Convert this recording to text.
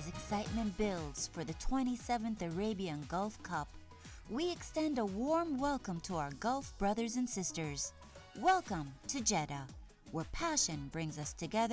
As excitement builds for the 27th Arabian Gulf Cup, we extend a warm welcome to our Gulf brothers and sisters. Welcome to Jeddah, where passion brings us together